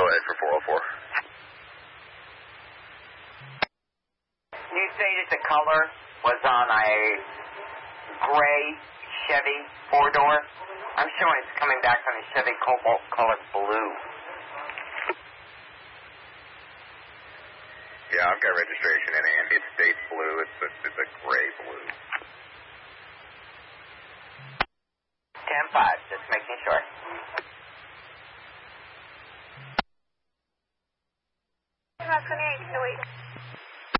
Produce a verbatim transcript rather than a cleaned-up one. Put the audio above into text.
ahead for four oh four. You stated the color was on a gray Chevy four-door. I'm showing it's coming back on a Chevy Cobalt-colored blue. Yeah, I've got registration in hand. It states blue. It's a, it's a gray blue. ten five, just making sure.